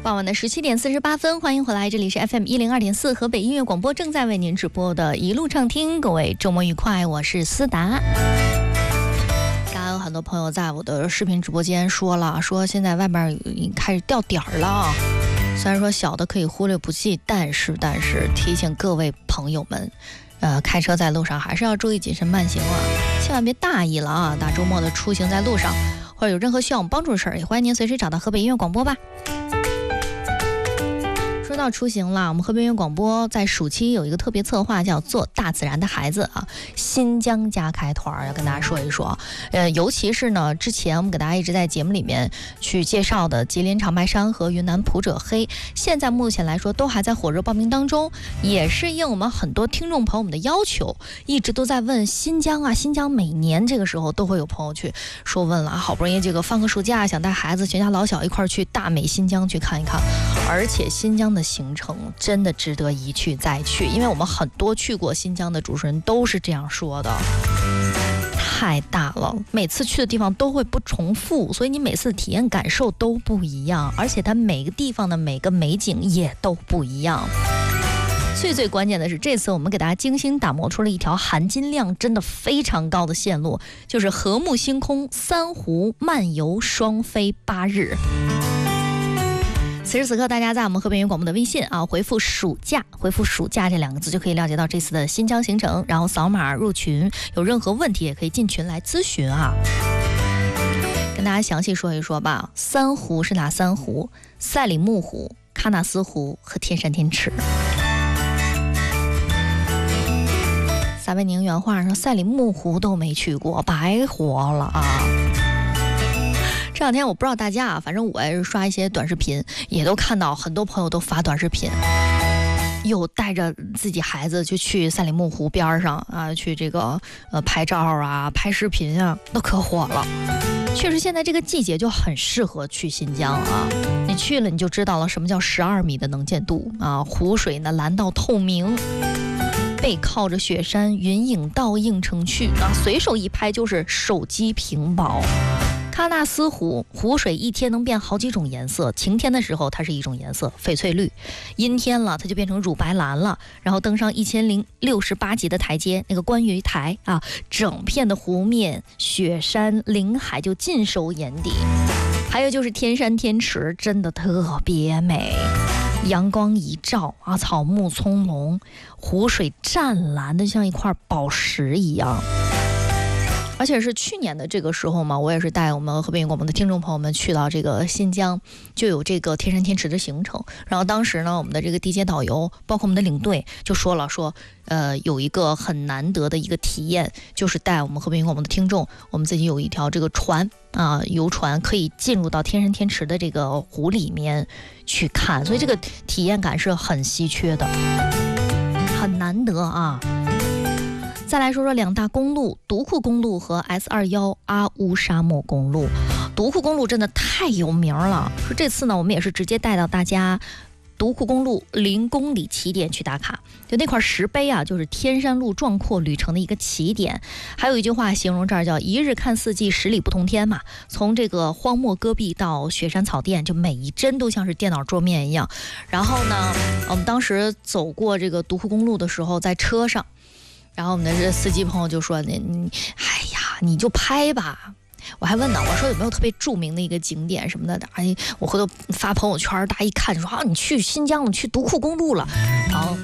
傍晚的17:48，欢迎回来，这里是 FM102.4 河北音乐广播，正在为您直播的一路畅听。各位周末愉快，我是思达。刚刚有很多朋友在我的视频直播间说了，说现在外面已经开始掉点儿了。虽然说小的可以忽略不计，但是提醒各位朋友们，开车在路上还是要注意谨慎慢行啊，千万别大意了啊！大周末的出行在路上，或者有任何需要我们帮助的事儿，也欢迎您随时找到河北音乐广播吧。说到出行了，我们河北音乐广播在暑期有一个特别策划，叫做大自然的孩子啊，新疆加开团，要跟大家说一说。尤其是呢，之前我们给大家一直在节目里面去介绍的吉林长白山和云南普者黑，现在目前来说都还在火热报名当中，也是应我们很多听众朋友们的要求，一直都在问新疆啊，新疆每年这个时候都会有朋友去说问了，好不容易这个放个暑假，想带孩子全家老小一块去大美新疆去看一看，而且新疆的行程真的值得一去再去，因为我们很多去过新疆的主持人都是这样说的，太大了，每次去的地方都会不重复，所以你每次的体验感受都不一样，而且它每个地方的每个美景也都不一样。最关键的是，这次我们给大家精心打磨出了一条含金量真的非常高的线路，就是和睦星空3湖漫游双飞8日。此时此刻，大家在我们河北音乐广播的微信啊，回复暑假这2个字，就可以了解到这次的新疆行程，然后扫码入群，有任何问题也可以进群来咨询啊。跟大家详细说一说吧，3湖是哪3湖？赛里木湖、喀纳斯湖和天山天池。撒贝宁原话说，赛里木湖都没去过，白活了啊。这两天我不知道大家啊，反正我也是刷一些短视频，也都看到很多朋友都发短视频，又带着自己孩子就去赛里木湖边上啊，去这个拍照啊、拍视频啊，都可火了。确实，现在这个季节就很适合去新疆啊！你去了你就知道了什么叫12米的能见度啊，湖水呢蓝到透明，背靠着雪山，云影倒映成趣啊，随手一拍就是手机屏保。喀纳斯湖湖水一天能变好几种颜色，晴天的时候它是一种颜色翡翠绿，阴天了它就变成乳白蓝了，然后登上1068级的台阶，那个观鱼台啊，整片的湖面雪山林海就尽收眼底。还有就是天山天池真的特别美，阳光一照啊，草木葱茏，湖水湛蓝的像一块宝石一样。而且是去年的这个时候嘛，我也是带我们河北音乐广播的听众朋友们去到这个新疆，就有这个天山天池的行程。然后当时呢，我们的这个地接导游，包括我们的领队，就说了有一个很难得的一个体验，就是带我们河北音乐广播的听众，我们自己有一条这个船啊，游船可以进入到天山天池的这个湖里面去看，所以这个体验感是很稀缺的，很难得啊。再来说说2大公路，独库公路和 S21阿乌沙漠公路。独库公路真的太有名了，说这次呢，我们也是直接带到大家独库公路0公里起点去打卡，就那块石碑啊，就是天山路壮阔旅程的一个起点。还有一句话形容这儿叫一日看四季，10里不同天嘛。从这个荒漠戈壁到雪山草甸，就每一帧都像是电脑桌面一样。然后呢，我们当时走过这个独库公路的时候，在车上。然后我们的这司机朋友就说：“你就拍吧。”我还问呢，我说有没有特别著名的一个景点什么的？我回头发朋友圈，大家一看就说：“啊，你去新疆了，去独库公路了。”然后